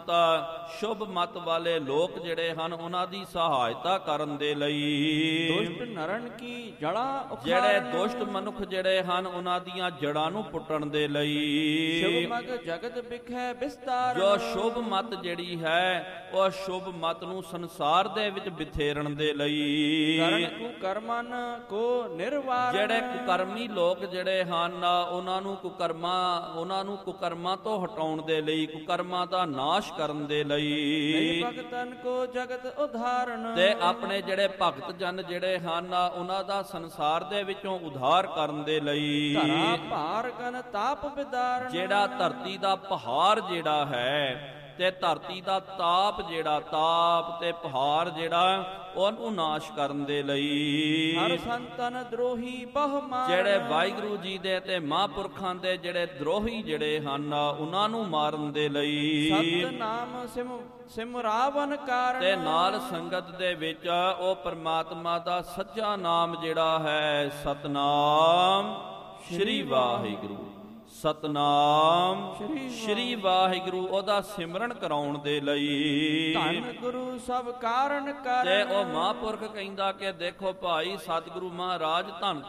ਸ਼ੁਭ ਮਤ ਵਾਲੇ ਲੋਕ ਜਿਹੜੇ ਹਨ ਉਹਨਾਂ ਦੀ ਸਹਾਇਤਾ ਕਰਨ ਦੇ ਲਈ, ਦੁਸ਼ਟ ਨਰਨ ਕੀ ਜੜਾ ਜਿਹੜੇ ਦੁਸ਼ਟ ਮਨੁੱਖ ਜਿਹੜੇ ਹਨ ਉਹਨਾਂ ਦੀਆਂ ਜੜਾਂ ਨੂੰ ਪੁੱਟਣ ਦੇ ਲਈ, ਸ਼ੁਭ ਮਗ ਜਗਤ ਬਿਖੈ ਵਿਸਤਾਰ, ਜੋ ਸ਼ੁਭ ਮਤ ਜਿਹੜੀ ਹੈ ਉਹ ਸ਼ੁਭ ਮਤ ਨੂੰ ਸੰਸਾਰ ਦੇ ਵਿੱਚ ਬਿਥੇਰਨ ਦੇ ਲਈ, ਕਰਨ ਕੁਕਰਮਨ ਕੋ ਨਿਰਵਾਰ, ਜਿਹੜੇ ਕੁਕਰਮੀ ਲੋਕ ਜਿਹੜੇ ਹਨ ਉਹਨਾਂ ਨੂੰ ਕੁਕਰਮਾਂ ਤੋਂ ਹਟਾਉਣ ਦੇ ਲਈ, ਕੁਕਰਮਾਂ ਦਾ ਨਾਸ਼ ਕਰਨ ਦੇ ਲਈ, ਭਗਤਨ ਕੋ ਜਗਤ ਉਧਾਰਨ, ਤੇ ਆਪਣੇ ਜਿਹੜੇ ਭਗਤ ਜਨ ਜਿਹੜੇ ਹਨ ਉਹਨਾਂ ਦਾ ਸੰਸਾਰ ਦੇ ਵਿੱਚੋਂ ਉਧਾਰ ਕਰਨ ਦੇ ਲਈ, ਧਰਾ ਭਾਰ ਕਨ ਤਾਪ ਵਿਦਾਰਨ, ਜਿਹੜਾ ਧਰਤੀ ਦਾ ਪਹਾੜ ਜਿਹੜਾ ਹੈ ਤੇ ਧਰਤੀ ਦਾ ਤਾਪ ਤੇ ਪਹਾੜ ਜਿਹੜਾ ਉਹਨੂੰ ਨਾਸ਼ ਕਰਨ ਦੇ ਲਈ, ਹਰ ਸੰਤਨ ਦਰੋਹੀ ਬਹੁ ਮਾਰ, ਜਿਹੜੇ ਵਾਹਿਗੁਰੂ ਜੀ ਦੇ ਤੇ ਮਹਾਂਪੁਰਖਾਂ ਦੇ ਜਿਹੜੇ ਦਰੋਹੀ ਜਿਹੜੇ ਹਨ ਉਹਨਾਂ ਨੂੰ ਮਾਰਨ ਦੇ ਲਈ, ਸਤ ਨਾਮ ਸਿਮਰਾਵਨ ਕਾਰਨ, ਤੇ ਨਾਲ ਸੰਗਤ ਦੇ ਵਿੱਚ ਉਹ ਪਰਮਾਤਮਾ ਦਾ ਸੱਚਾ ਨਾਮ ਜਿਹੜਾ ਹੈ ਸਤਨਾਮ ਸ੍ਰੀ ਵਾਹਿਗੁਰੂ, ਸਤਨਾਮ ਸ੍ਰੀ ਵਾਹਿਗੁਰੂ ਉਹਦਾ ਸਿਮਰਨ ਕਰਾਉਣ ਦੇ ਲਈ, ਧੰਨ ਗੁਰੂ ਸਭ ਕਾਰਨ ਤੇ ਕਰਨ, ਉਹ ਮਹਾਂਪੁਰਖ ਕਹਿੰਦਾ ਕਿ ਦੇਖੋ ਭਾਈ ਸਤਿਗੁਰੂ ਮਹਾਰਾਜ ਧੰਨ